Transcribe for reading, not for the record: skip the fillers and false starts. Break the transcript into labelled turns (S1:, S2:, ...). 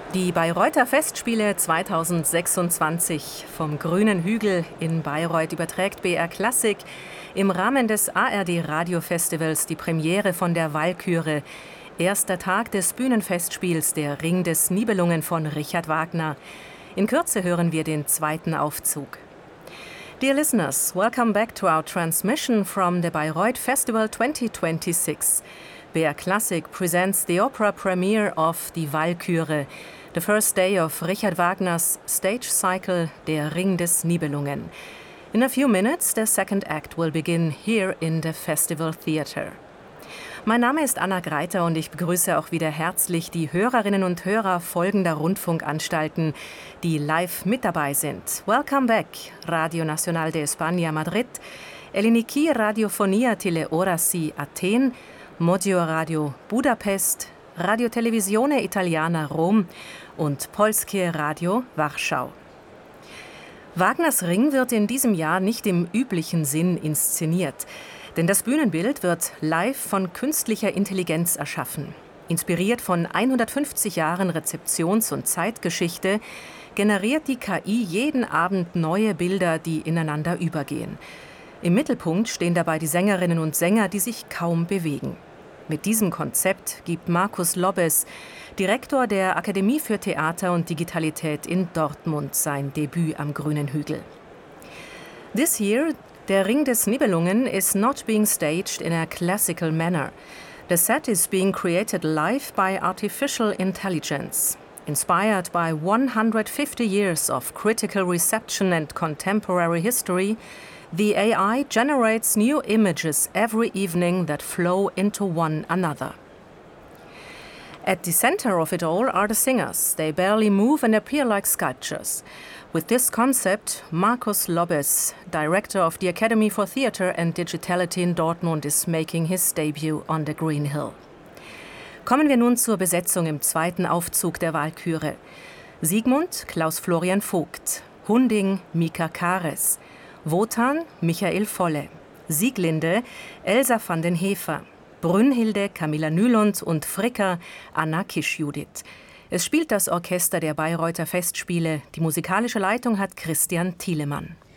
S1: Die Bayreuther Festspiele 2026 vom Grünen Hügel in Bayreuth überträgt BR Klassik im Rahmen des ARD Radiofestivals die Premiere von der Walküre. Erster Tag des Bühnenfestspiels Der Ring des Nibelungen von Richard Wagner. In Kürze hören wir den zweiten Aufzug. Dear listeners, welcome back to our transmission from the Bayreuth Festival 2026. BR Classic presents the opera premiere of Die Walküre, the first day of Richard Wagner's stage cycle Der Ring des Nibelungen. In a few minutes, the second act will begin here in the Festival Theatre. Mein Name ist Anna Greiter und ich begrüße auch wieder herzlich die Hörerinnen und Hörer folgender Rundfunkanstalten, die live mit dabei sind. Welcome back, Radio Nacional de España Madrid, Eliniki Radiofonia Teleorasi Athen, Modio Radio Budapest, Radio Televisione Italiana Rom und Polskie Radio Warschau. Wagners Ring wird in diesem Jahr nicht im üblichen Sinn inszeniert, denn das Bühnenbild wird live von künstlicher Intelligenz erschaffen. Inspiriert von 150 Jahren Rezeptions- und Zeitgeschichte generiert die KI jeden Abend neue Bilder, die ineinander übergehen. Im Mittelpunkt stehen dabei die Sängerinnen und Sänger, die sich kaum bewegen. Mit diesem Konzept gibt Markus Lobbes, Direktor der Akademie für Theater und Digitalität in Dortmund, sein Debüt am Grünen Hügel. This year, Der Ring des Nibelungen is not being staged in a classical manner. The set is being created live by artificial intelligence. Inspired by 150 years of critical reception and contemporary history, the AI generates new images every evening that flow into one another. At the center of it all are the singers. They barely move and appear like sculptures. With this concept, Markus Lobbes, director of the Academy for Theatre and Digitality in Dortmund, is making his debut on the Green Hill. Kommen wir nun zur Besetzung im zweiten Aufzug der Walküre. Siegmund, Klaus Florian Vogt. Hunding, Mika Kares. Wotan, Michael Volle. Sieglinde, Elsa van den Hefer. Brünnhilde, Camilla Nylund und Fricker, Anna Kisch-Judith. Es spielt das Orchester der Bayreuther Festspiele. Die musikalische Leitung hat Christian Thielemann.